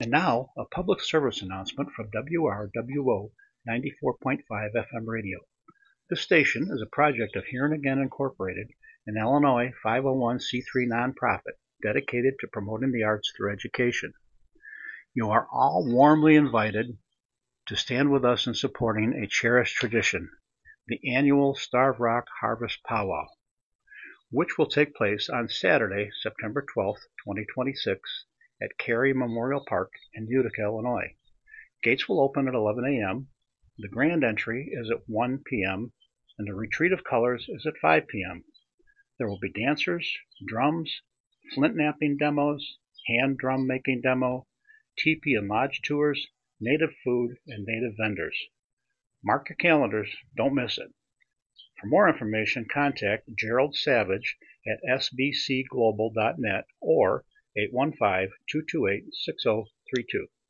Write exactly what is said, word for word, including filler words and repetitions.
And now, a public service announcement from W R W O ninety-four point five F M radio. This station is a project of Hearing Again Incorporated, an Illinois five oh one c three nonprofit dedicated to promoting the arts through education. You are all warmly invited to stand with us in supporting a cherished tradition, the annual Starved Rock Harvest Powwow, which will take place on Saturday, September twelfth, twenty twenty-six, at Cary Memorial Park in Utica, Illinois. Gates will open at eleven a m The grand entry is at one p m and the Retreat of Colors is at five p m There will be dancers, drums, flint knapping demos, hand drum making demo, teepee and lodge tours, native food, and native vendors. Mark your calendars, don't miss it. For more information, contact Gerald Savage at s b c global dot net or eight one five, two two eight, six zero three two.